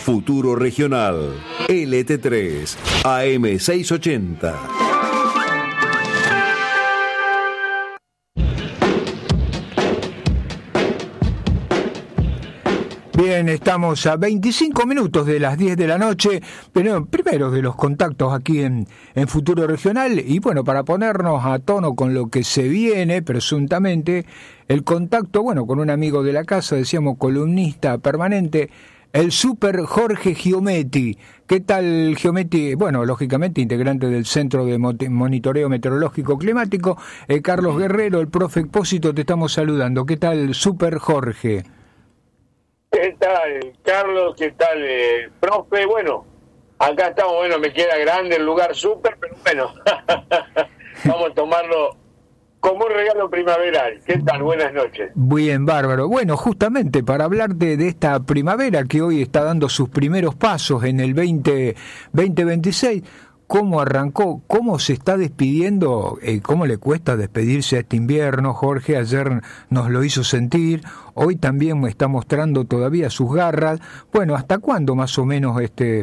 Futuro Regional, LT3, AM680. Bien, estamos a 25 minutos de las 10 de la noche, pero primero de los contactos aquí en Futuro Regional, y bueno, para ponernos a tono con lo que se viene, presuntamente, el contacto, bueno, con un amigo de la casa, decíamos columnista permanente, el super Jorge Giometti. ¿Qué tal, Giometti? Bueno, lógicamente integrante del Centro de Monitoreo Meteorológico Climático. Carlos Guerrero, el profe Expósito, te estamos saludando. ¿Qué tal, super Jorge? ¿Qué tal, Carlos? ¿Qué tal, profe? Bueno, acá estamos, bueno, me queda grande el lugar súper, pero bueno, vamos a tomarlo como un regalo primaveral. ¿Qué tal? Buenas noches. Bien, bárbaro. Bueno, justamente para hablarte de esta primavera que hoy está dando sus primeros pasos en el 2026, ¿cómo arrancó? ¿Cómo se está despidiendo? ¿Cómo le cuesta despedirse a este invierno? Jorge ayer nos lo hizo sentir, hoy también me está mostrando todavía sus garras. Bueno, ¿hasta cuándo más o menos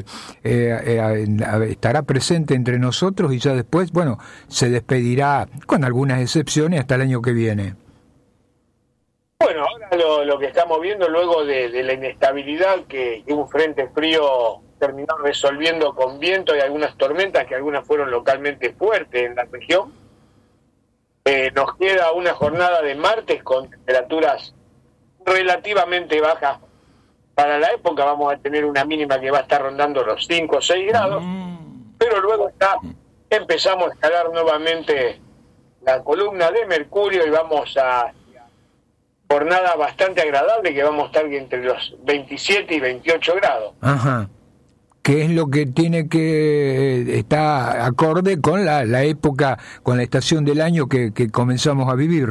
estará presente entre nosotros y ya después, bueno, se despedirá, con algunas excepciones, hasta el año que viene? Bueno, ahora lo que estamos viendo luego de la inestabilidad que un frente frío terminó resolviendo con viento y algunas tormentas, que algunas fueron localmente fuertes en la región. Nos queda una jornada de martes con temperaturas relativamente bajas. Para la época vamos a tener una mínima que va a estar rondando los 5 o 6 grados, pero luego empezamos a escalar nuevamente la columna de mercurio y vamos a jornada bastante agradable, que vamos a estar entre los 27 y 28 grados. Ajá. ¿Qué es lo que tiene que está acorde con la época, con la estación del año que comenzamos a vivir?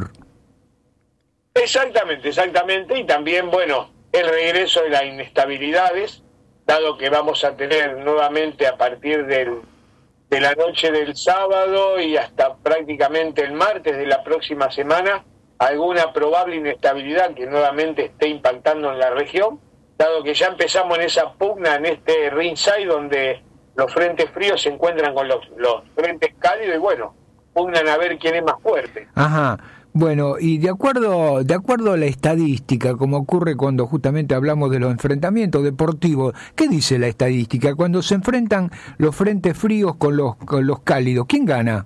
Exactamente, y también, bueno, el regreso de las inestabilidades, dado que vamos a tener nuevamente a partir de la noche del sábado y hasta prácticamente el martes de la próxima semana, alguna probable inestabilidad que nuevamente esté impactando en la región, dado que ya empezamos en esa pugna, en este ringside donde los frentes fríos se encuentran con los frentes cálidos y bueno, pugnan a ver quién es más fuerte. Ajá. Bueno, y de acuerdo a la estadística, como ocurre cuando justamente hablamos de los enfrentamientos deportivos, ¿qué dice la estadística? Cuando se enfrentan los frentes fríos con los cálidos, ¿quién gana?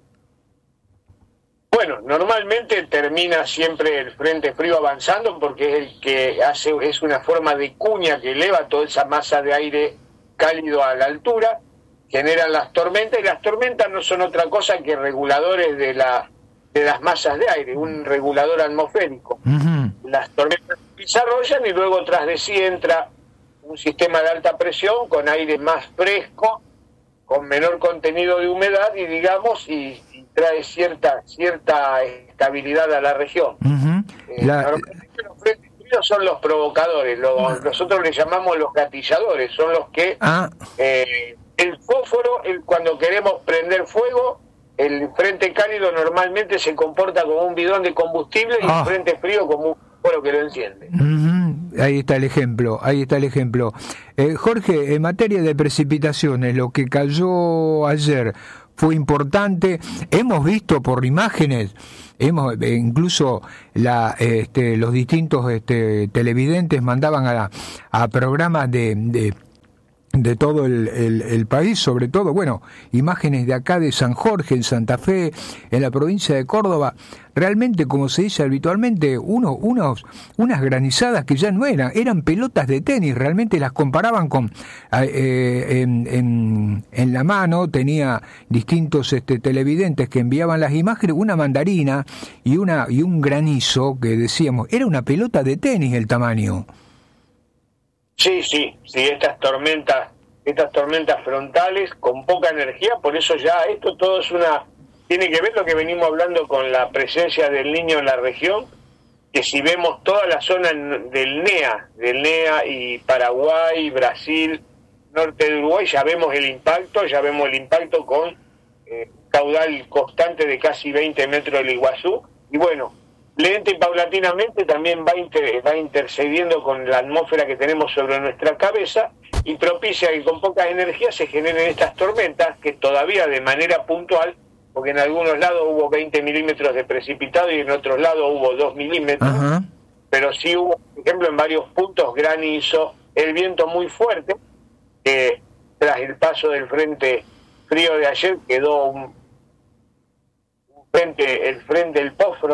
Bueno, normalmente termina siempre el frente frío avanzando porque es el que es una forma de cuña que eleva toda esa masa de aire cálido a la altura, generan las tormentas, y las tormentas no son otra cosa que reguladores de las masas de aire, un regulador atmosférico. Uh-huh. Las tormentas se desarrollan y luego tras de sí entra un sistema de alta presión con aire más fresco, con menor contenido de humedad y trae cierta estabilidad a la región. Uh-huh. Normalmente los frentes fríos son los provocadores, nosotros les llamamos los gatilladores, son los que el fósforo, cuando queremos prender fuego, el frente cálido normalmente se comporta como un bidón de combustible y el frente frío como un fósforo que lo enciende. Uh-huh. Ahí está el ejemplo. Jorge, en materia de precipitaciones, lo que cayó ayer fue importante. Hemos visto por imágenes, incluso los distintos televidentes mandaban a programas de todo el país, sobre todo, bueno, imágenes de acá de San Jorge, en Santa Fe, en la provincia de Córdoba, realmente, como se dice habitualmente, unas granizadas que ya no eran pelotas de tenis, realmente las comparaban con, en la mano, tenía distintos televidentes que enviaban las imágenes, una mandarina y un granizo que decíamos, era una pelota de tenis el tamaño. Sí, estas tormentas frontales con poca energía, por eso ya esto todo tiene que ver lo que venimos hablando con la presencia del Niño en la región, que si vemos toda la zona del NEA y Paraguay, Brasil, norte de Uruguay, ya vemos el impacto con caudal constante de casi 20 metros del Iguazú, y bueno, lenta y paulatinamente también va intercediendo con la atmósfera que tenemos sobre nuestra cabeza y propicia que con poca energía se generen estas tormentas que todavía de manera puntual, porque en algunos lados hubo 20 milímetros de precipitado y en otros lados hubo 2 milímetros, Ajá. pero sí hubo, por ejemplo, en varios puntos granizo, el viento muy fuerte, que tras el paso del frente frío de ayer quedó el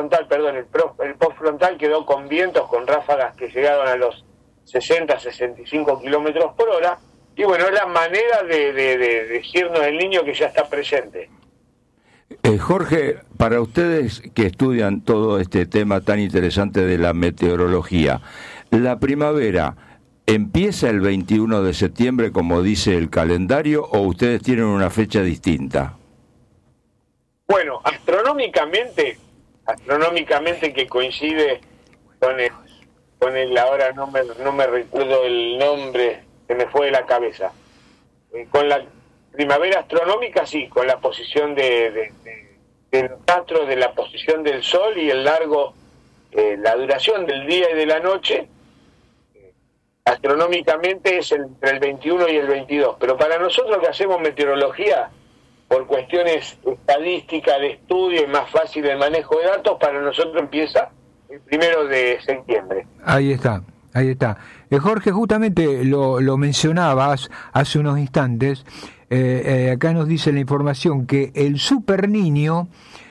postfrontal quedó con vientos, con ráfagas que llegaron a los 60, 65 kilómetros por hora, y bueno, es la manera de decirnos el niño que ya está presente. Jorge, para ustedes que estudian todo este tema tan interesante de la meteorología, ¿la primavera empieza el 21 de septiembre como dice el calendario o ustedes tienen una fecha distinta? Bueno, astronómicamente que coincide con el ahora no me recuerdo el nombre, se me fue de la cabeza. Con la primavera astronómica sí, con la posición de los astros, de la posición del sol y el largo, la duración del día y de la noche, astronómicamente es entre el 21 y el 22. Pero para nosotros que hacemos meteorología, por cuestiones estadísticas, de estudio y más fácil el manejo de datos, para nosotros empieza el 1 de septiembre. Ahí está. Jorge, justamente lo mencionabas hace unos instantes, acá nos dice la información que el Super Niño,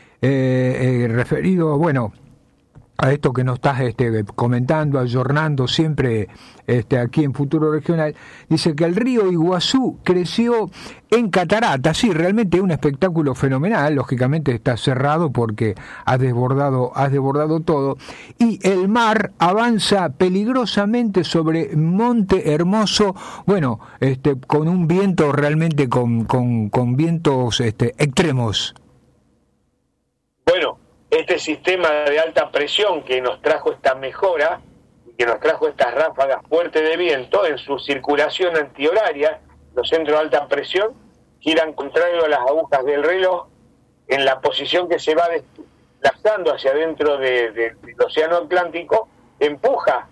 referido, bueno, a esto que nos estás comentando, ayornando siempre aquí en Futuro Regional, dice que el río Iguazú creció en cataratas. Sí, realmente es un espectáculo fenomenal, lógicamente está cerrado porque has desbordado todo, y el mar avanza peligrosamente sobre Monte Hermoso, bueno, con un viento realmente con vientos extremos. Bueno, este sistema de alta presión que nos trajo esta mejora, que nos trajo estas ráfagas fuertes de viento, en su circulación antihoraria, los centros de alta presión giran contrario a las agujas del reloj en la posición que se va desplazando hacia adentro del océano Atlántico, empuja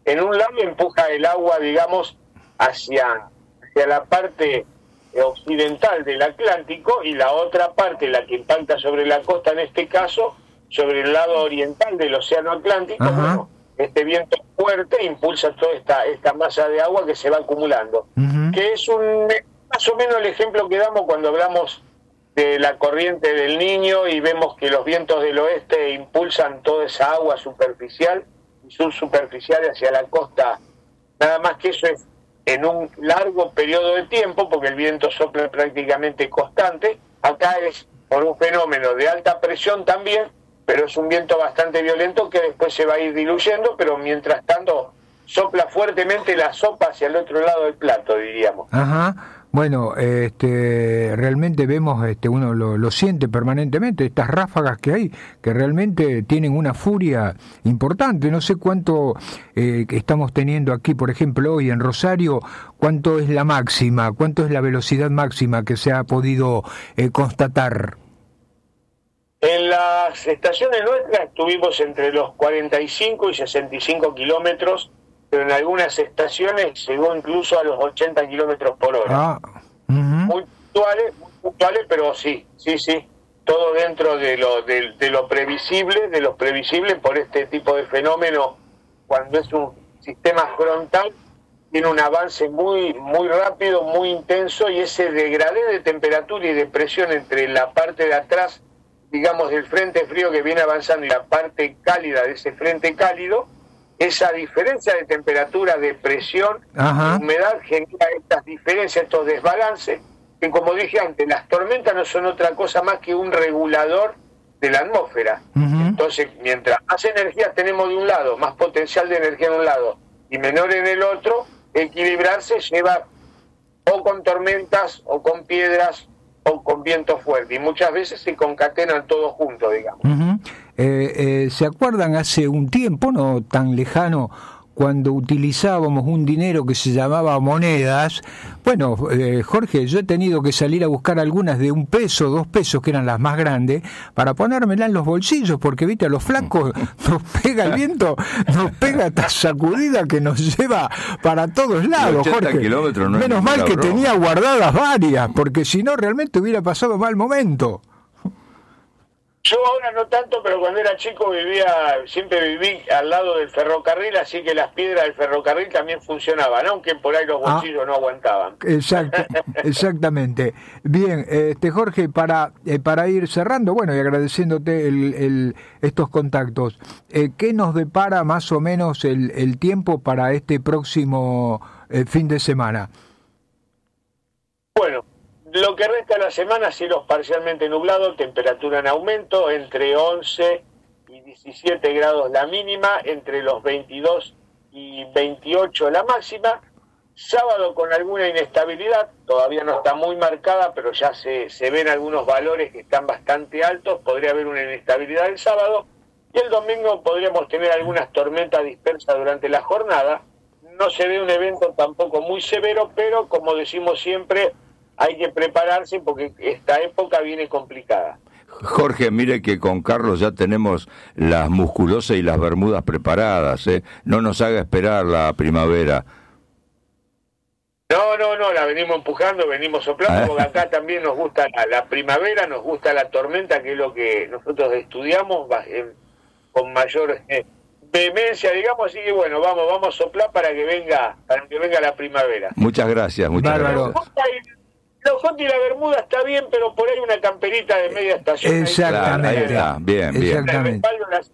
el agua, digamos, hacia la parte occidental del Atlántico, y la otra parte, la que impacta sobre la costa en este caso, sobre el lado oriental del océano Atlántico. Bueno, este viento fuerte impulsa toda esta masa de agua que se va acumulando, que es más o menos el ejemplo que damos cuando hablamos de la corriente del Niño y vemos que los vientos del oeste impulsan toda esa agua superficial y subsuperficial hacia la costa. Nada más que eso es en un largo periodo de tiempo, porque el viento sopla prácticamente constante. Acá es por un fenómeno de alta presión también, pero es un viento bastante violento que después se va a ir diluyendo, pero mientras tanto sopla fuertemente la sopa hacia el otro lado del plato, diríamos. Ajá. Bueno, realmente vemos, uno lo siente permanentemente, estas ráfagas que hay, que realmente tienen una furia importante. No sé cuánto estamos teniendo aquí, por ejemplo, hoy en Rosario, cuánto es la máxima, cuánto es la velocidad máxima que se ha podido constatar. En las estaciones nuestras estuvimos entre los 45 y 65 kilómetros, pero en algunas estaciones llegó incluso a los 80 kilómetros por hora. Muy puntuales, pero sí, todo dentro de lo previsible por este tipo de fenómeno. Cuando es un sistema frontal, tiene un avance muy rápido, muy intenso, y ese degradé de temperatura y de presión entre la parte de atrás, digamos, del frente frío que viene avanzando y la parte cálida de ese frente cálido, esa diferencia de temperatura, de presión, de humedad, genera estas diferencias, estos desbalances, que como dije antes, las tormentas no son otra cosa más que un regulador de la atmósfera. Entonces, mientras más energía tenemos de un lado, más potencial de energía en un lado y menor en el otro, equilibrarse lleva o con tormentas, o con piedras, o con viento fuerte, y muchas veces se concatenan todos juntos, digamos. ¿Se acuerdan hace un tiempo, no tan lejano, cuando utilizábamos un dinero que se llamaba monedas. Bueno, Jorge, yo he tenido que salir a buscar algunas de $1, $2, que eran las más grandes, para ponérmelas en los bolsillos, porque viste, a los flacos nos pega el viento, nos pega esta sacudida que nos lleva para todos lados, Jorge. Menos mal que tenía guardadas varias, porque si no realmente hubiera pasado mal momento. Yo ahora no tanto, pero cuando era chico siempre viví al lado del ferrocarril, así que las piedras del ferrocarril también funcionaban, aunque por ahí los bolsillos no aguantaban. Exactamente. Bien, Jorge, para ir cerrando, bueno, y agradeciéndote estos contactos, ¿qué nos depara más o menos el tiempo para este próximo fin de semana? Bueno, lo que resta de la semana, cielos parcialmente nublados, temperatura en aumento, entre 11 y 17 grados la mínima, entre los 22 y 28 la máxima. Sábado con alguna inestabilidad, todavía no está muy marcada, pero ya se ven algunos valores que están bastante altos, podría haber una inestabilidad el sábado, y el domingo podríamos tener algunas tormentas dispersas durante la jornada. No se ve un evento tampoco muy severo, pero como decimos siempre, hay que prepararse porque esta época viene complicada. Jorge, mire que con Carlos ya tenemos las musculosas y las bermudas preparadas, ¿eh? No nos haga esperar la primavera. No, la venimos empujando, venimos soplando, porque acá también nos gusta la primavera, nos gusta la tormenta, que es lo que nosotros estudiamos con mayor vehemencia, digamos, así que bueno, vamos a soplar para que venga la primavera. Muchas gracias. Los Conti y la bermuda está bien, pero por ahí una camperita de media estación. Exactamente. Claro, bien. Exactamente.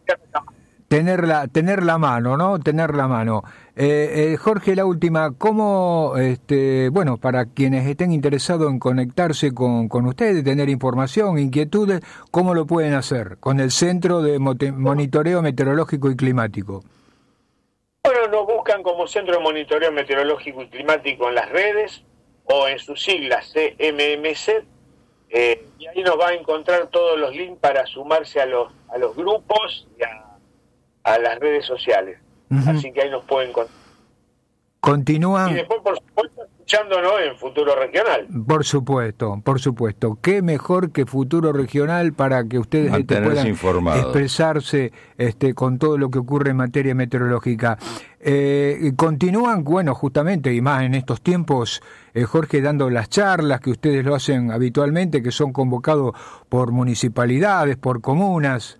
Tener la mano, ¿no? Tener la mano. Jorge, la última, ¿cómo, bueno, para quienes estén interesados en conectarse con ustedes, tener información, inquietudes, cómo lo pueden hacer con el Centro de Monitoreo Meteorológico y Climático? Bueno, nos buscan como Centro de Monitoreo Meteorológico y Climático en las redes, o en sus siglas CMMC, y ahí nos va a encontrar todos los links para sumarse a los grupos y a las redes sociales. Uh-huh. Así que ahí nos pueden encontrar. Continúan. Y después, por supuesto, escuchándonos en Futuro Regional. Por supuesto. Qué mejor que Futuro Regional para que ustedes puedan expresarse con todo lo que ocurre en materia meteorológica. Continúan, bueno, justamente, y más en estos tiempos, Jorge, dando las charlas que ustedes lo hacen habitualmente, que son convocados por municipalidades, por comunas.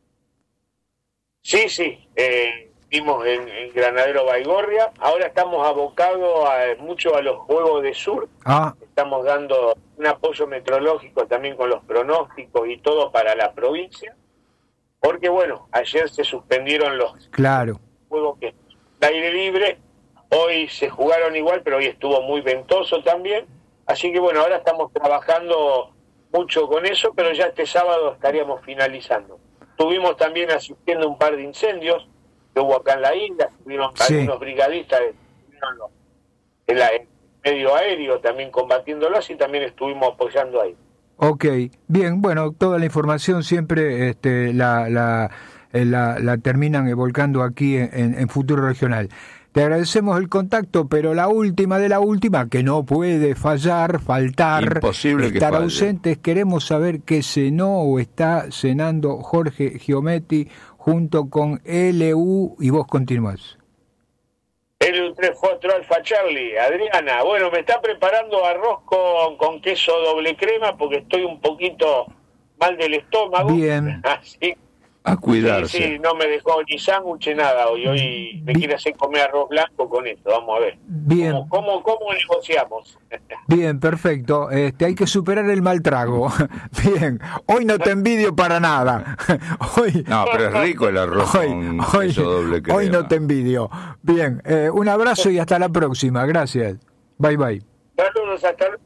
Sí. Vimos en Granadero Baigorria. Ahora estamos abocados mucho a los Juegos de Sur. Estamos dando un apoyo meteorológico también con los pronósticos y todo para la provincia. Porque, bueno, ayer se suspendieron los juegos que de aire libre. Hoy se jugaron igual, pero hoy estuvo muy ventoso también. Así que, bueno, ahora estamos trabajando mucho con eso, pero ya este sábado estaríamos finalizando. Estuvimos también asistiendo a un par de incendios que hubo acá en la isla, estuvieron algunos brigadistas en el medio aéreo también combatiéndolos y también estuvimos apoyando ahí. Ok, bien, bueno, toda la información siempre la terminan volcando aquí en Futuro Regional. Te agradecemos el contacto, pero la última de la última, que no puede faltar, imposible estar ausentes, queremos saber qué cenó o está cenando Jorge Giometti junto con LU, y vos continuás. LU3 Foxtrot Alfa Charlie, Adriana, bueno, me está preparando arroz con queso doble crema porque estoy un poquito mal del estómago. Bien. Así a cuidarse. Sí, no me dejó ni sándwich, nada. Hoy me quiere hacer comer arroz blanco con esto, vamos a ver. Bien. ¿Cómo negociamos? Bien, perfecto. Hay que superar el mal trago. Bien, hoy no te envidio para nada. No, pero es rico el arroz con queso doble crema. Hoy no te envidio. Bien, un abrazo y hasta la próxima. Gracias. Bye, bye. Saludos, hasta luego.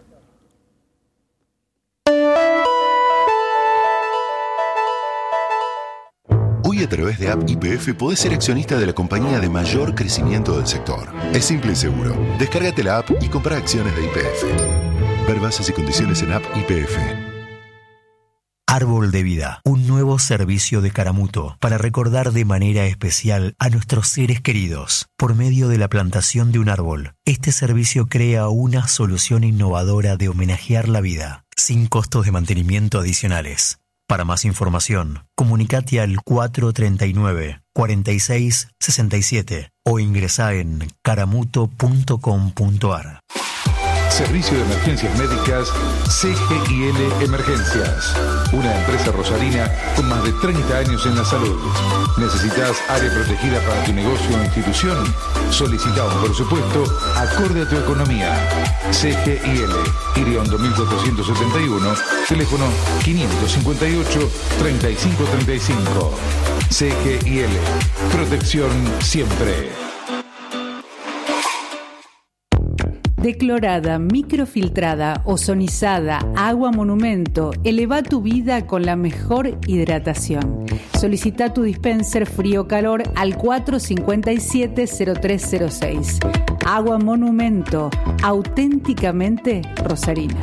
Hoy a través de App YPF podés ser accionista de la compañía de mayor crecimiento del sector. Es simple y seguro. Descárgate la app y compra acciones de YPF. Ver bases y condiciones en App YPF. Árbol de Vida, un nuevo servicio de Caramuto para recordar de manera especial a nuestros seres queridos. Por medio de la plantación de un árbol, este servicio crea una solución innovadora de homenajear la vida, sin costos de mantenimiento adicionales. Para más información, comunicate al 439-4667 o ingresá en caramuto.com.ar. Servicio de Emergencias Médicas CGIL Emergencias, una empresa rosarina con más de 30 años en la salud. ¿Necesitas área protegida para tu negocio o institución? Solicita un presupuesto acorde a tu economía. CGIL, Iriondo 1471, teléfono 558-3535. CGIL, protección siempre. Declorada, microfiltrada, ozonizada, agua monumento, eleva tu vida con la mejor hidratación. Solicita tu dispenser frío-calor al 457-0306. Agua monumento, auténticamente rosarina.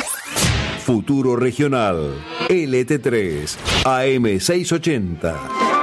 Futuro Regional, LT3, AM680.